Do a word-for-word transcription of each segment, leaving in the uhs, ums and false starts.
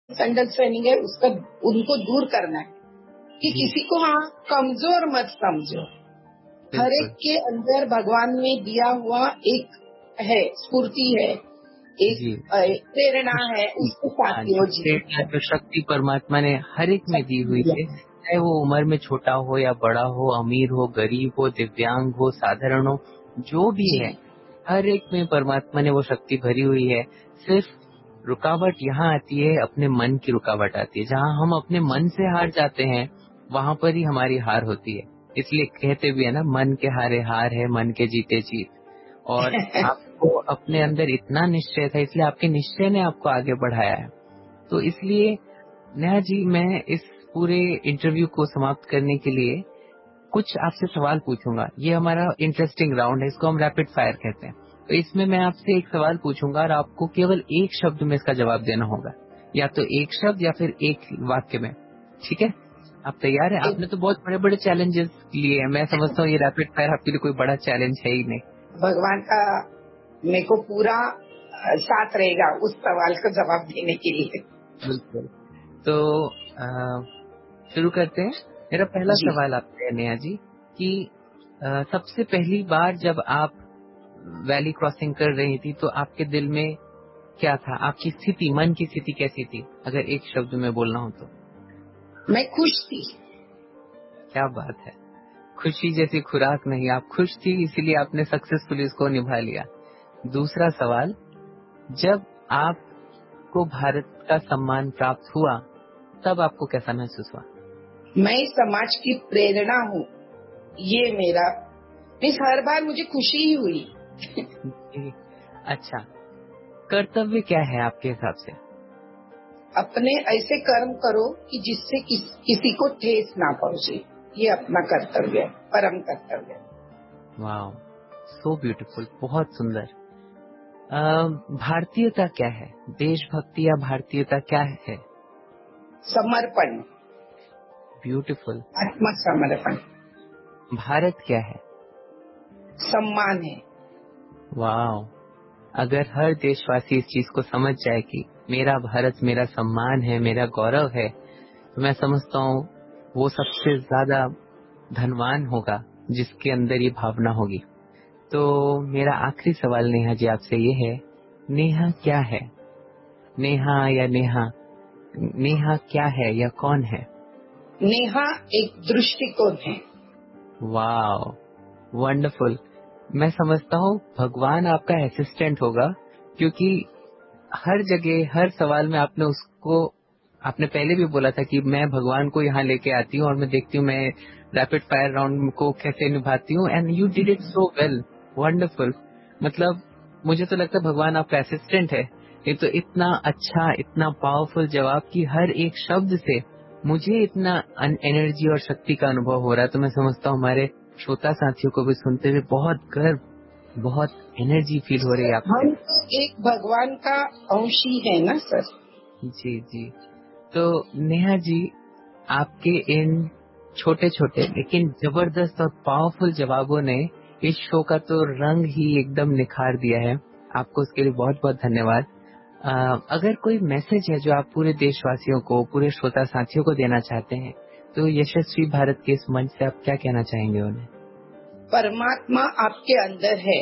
Misunderstanding है उसका उनको दूर करना है कि जी, किसी को हाँ कमजोर मत समझो। हर एक बिल्कुल। के अंदर भगवान ने दिया हुआ एक है, स्फूर्ति है, एक जी, अ, प्रेरणा है, शक्ति। उसके हाँ, साथ जो वो जी प्रेरणा, जो शक्ति परमात्मा ने हर एक में दी शक्ति हुई दिया है, है। चाहे वो उम्र में छोटा हो या बड़ा हो, अमीर हो, गरीब हो, दिव्यांग हो, साधारण हो, जो भी जी है, हर एक में परमात्मा ने वो शक्ति भरी हुई है। सिर्फ रुकावट यहाँ आती है, अपने मन की रुकावट आती है। जहाँ हम अपने मन से हार जाते हैं, वहाँ पर ही हमारी हार होती है। इसलिए कहते भी है ना, मन के हारे हार है, मन के जीते जीत। और आपको अपने अंदर इतना निश्चय था, इसलिए आपके निश्चय ने आपको आगे बढ़ाया है। तो इसलिए नेहा जी, मैं इस पूरे इंटरव्यू को समाप्त करने के लिए कुछ आपसे सवाल पूछूंगा। ये हमारा इंटरेस्टिंग राउंड है, इसको हम रैपिड फायर कहते हैं। तो इसमें मैं आपसे एक सवाल पूछूंगा और आपको केवल एक शब्द में इसका जवाब देना होगा, या तो एक शब्द या फिर एक वाक्य में। ठीक है? आप तैयार हैं? एक आपने तो बहुत बड़े बड़े चैलेंजेस लिए हैं, मैं समझता हूँ ये रैपिड फायर आपके लिए कोई बड़ा चैलेंज है ही नहीं। भगवान का मेरे को पूरा अ, साथ रहेगा उस सवाल का जवाब देने के लिए। बिल्कुल। तो अ, शुरू करते हैं। मेरा पहला जी सवाल आपसे है नेहा जी कि अ, सबसे पहली बार जब आप वैली क्रॉसिंग कर रही थी, तो आपके दिल में क्या था? आपकी स्थिति, मन की स्थिति कैसी थी? अगर एक शब्द में बोलना हो तो। मैं खुश थी। क्या बात है! खुशी जैसी खुराक नहीं, आप खुश थी, इसीलिए आपने सक्सेसफुली इसको निभा लिया। दूसरा सवाल, जब आपको भारत का सम्मान प्राप्त हुआ, तब आपको कैसा महसूस हुआ? मैं समाज की प्रेरणा हूँ, ये मेरा मीन्स हर बार मुझे खुशी ही हुई। जी, अच्छा। कर्तव्य क्या है आपके हिसाब से? अपने ऐसे कर्म करो कि जिससे किस, किसी को ठेस ना पहुंचे, ये अपना कर्तव्य है, परम कर्तव्य है। वाओ, सो ब्यूटीफुल, बहुत सुंदर। अम, भारतीयता क्या है? देशभक्ति या भारतीयता क्या है? समर्पण, ब्यूटीफुल। आत्मसमर्पण, भारत क्या है? सम्मान है। वाओ, अगर हर देशवासी इस चीज को समझ जाए कि मेरा भारत मेरा सम्मान है, मेरा गौरव है, तो मैं समझता हूँ वो सबसे ज्यादा धनवान होगा जिसके अंदर ये भावना होगी। तो मेरा आखिरी सवाल नेहा जी आपसे ये है, नेहा क्या है? नेहा या नेहा, नेहा क्या है या कौन है? नेहा एक दृष्टिकोण है। Wow, wonderful. मैं समझता हूँ भगवान आपका असिस्टेंट होगा, क्योंकि हर जगह हर सवाल में आपने उसको, आपने पहले भी बोला था कि मैं भगवान को यहाँ लेके आती हूँ और मैं देखती हूँ मैं रैपिड फायर राउंड को कैसे निभाती हूँ, and you did it so well, wonderful. मतलब मुझे तो लगता है भगवान आपका असिस्टेंट है। ये तो इतना अच्छा, इतना पावरफुल जवाब कि हर एक शब्द से मुझे इतना एनर्जी और शक्ति का अनुभव हो रहा है। तो मैं समझता हूँ हमारे श्रोता साथियों को भी सुनते हुए बहुत गर्व, बहुत एनर्जी फील हो रही है आपसे। हम तो एक भगवान का अंश ही है ना सर। जी जी। तो नेहा जी, आपके इन छोटे छोटे लेकिन जबरदस्त और पावरफुल जवाबों ने इस शो का तो रंग ही एकदम निखार दिया है। आपको उसके लिए बहुत बहुत धन्यवाद। अ, अगर कोई मैसेज है जो आप पूरे देशवासियों को, पूरे श्रोता साथियों को देना चाहते हैं, तो यशस्वी भारत के इस मंच से आप क्या कहना चाहेंगे उन्हें? परमात्मा आपके अंदर है,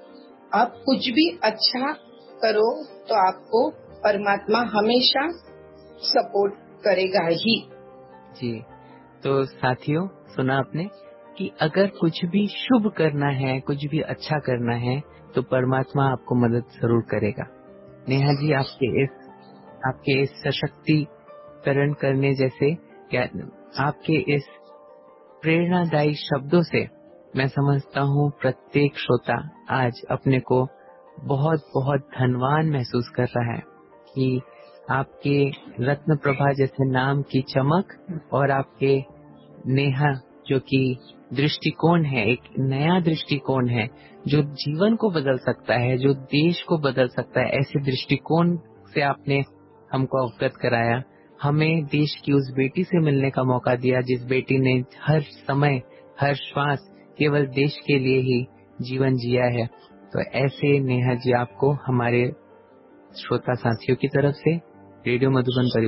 आप कुछ भी अच्छा करो तो आपको परमात्मा हमेशा सपोर्ट करेगा ही। जी, तो साथियों, सुना आपने कि अगर कुछ भी शुभ करना है, कुछ भी अच्छा करना है, तो परमात्मा आपको मदद जरूर करेगा। नेहा जी, आपके इस आपके इस सशक्तिकरण करने जैसे, क्या आपके इस प्रेरणादायी शब्दों से मैं समझता हूँ प्रत्येक श्रोता आज अपने को बहुत बहुत धनवान महसूस कर रहा है कि आपके रत्न प्रभा जैसे नाम की चमक और आपके नेहा जो कि दृष्टिकोण है, एक नया दृष्टिकोण है जो जीवन को बदल सकता है, जो देश को बदल सकता है, ऐसे दृष्टिकोण से आपने हमको अवगत कराया। हमें देश की उस बेटी से मिलने का मौका दिया जिस बेटी ने हर समय, हर श्वास केवल देश के लिए ही जीवन जिया है। तो ऐसे नेहा जी आपको हमारे श्रोता साथियों की तरफ से, रेडियो मधुबन परिवार